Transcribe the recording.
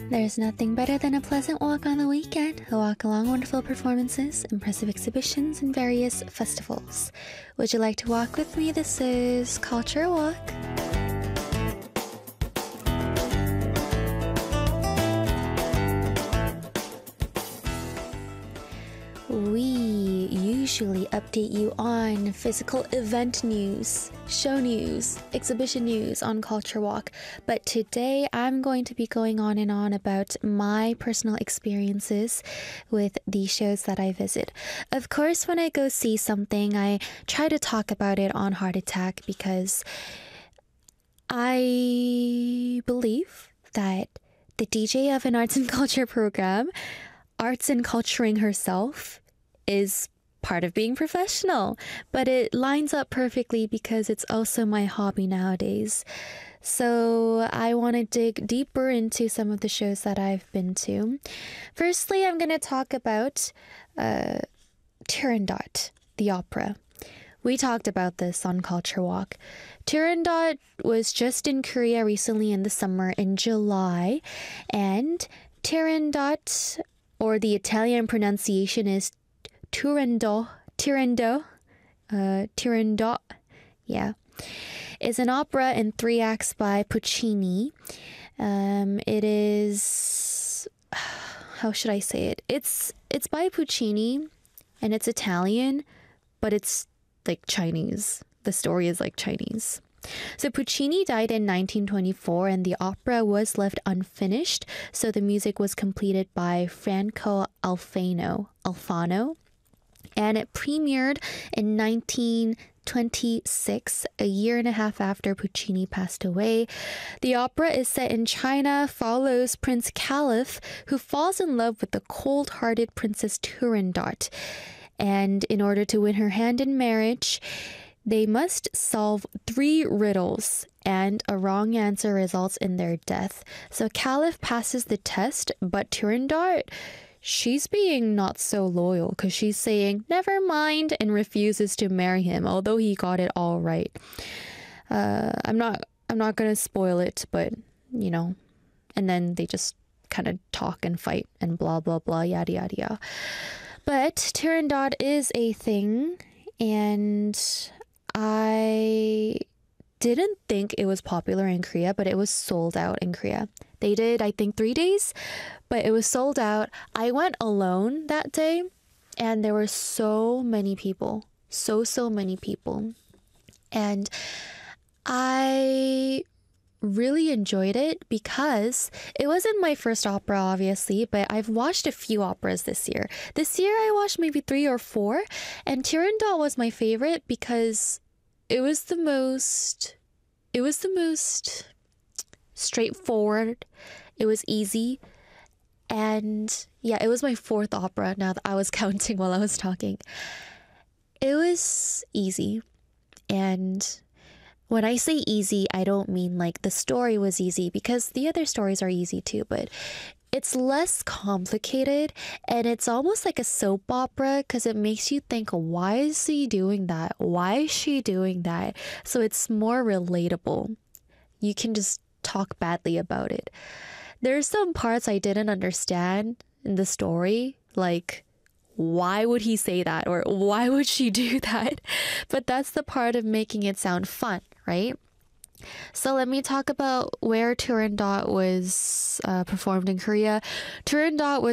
There's nothing better than a pleasant walk on the weekend, a walk along wonderful performances, impressive exhibitions, and various festivals. Would you like to walk with me? This is Culture Walk. We usually update you on physical event news, show news, exhibition news on Culture Walk, but today I'm going to be going on and on about my personal experiences with the shows that I visit. Of course, when I go see something, I try to talk about it on Heart Attack because I believe that the DJ of an arts and culture program, arts and culturing herself, is part of being professional, but it lines up perfectly because it's also my hobby nowadays. So I want to dig deeper into some of the shows that I've been to. Firstly, I'm going to talk about Turandot, the opera. We talked about this on Culture Walk. Turandot was just in Korea recently in the summer in July, and Turandot, or the Italian pronunciation is Turandot, yeah, is an opera in 3 acts by Puccini. It is, how should I say it? It's by Puccini, and it's Italian, but it's like Chinese. The story is like Chinese. So Puccini died in 1924 and the opera was left unfinished, so the music was completed by Franco Alfano, and it premiered in 1926, a year and a half after Puccini passed away. The opera is set in China, follows Prince Caliph, who falls in love with the cold-hearted Princess Turandot, and in order to win her hand in marriage, they must solve 3 riddles, and a wrong answer results in their death. So Caliph passes the test, but Turandot, she's being not so loyal because she's saying, never mind, and refuses to marry him, although he got it all right. I'm not going to spoil it, but, you know, and then they just kind of talk and fight and blah, blah, blah, yada, yada, yada. But Turandot is a thing, and I didn't think it was popular in Korea, but it was sold out in Korea. They did, I think, 3 days, but it was sold out. I went alone that day, and there were so many people, so many people. And I really enjoyed it because it wasn't my first opera, obviously, but I've watched a few operas this year. This year I watched maybe 3 or 4, and Turandot was my favorite because it was the most straightforward. It was easy. And yeah, it was my 4th opera now that I was counting while I was talking. It was easy. And when I say easy, I don't mean like the story was easy, because the other stories are easy too, but it's less complicated, and it's almost like a soap opera because it makes you think, why is he doing that? Why is she doing that? So it's more relatable. You can just talk badly about it. There's some parts I didn't understand in the story, like, why would he say that? Or why would she do that? But that's the part of making it sound fun, right? So let me talk about where Turandot was performed in Korea. Turandot was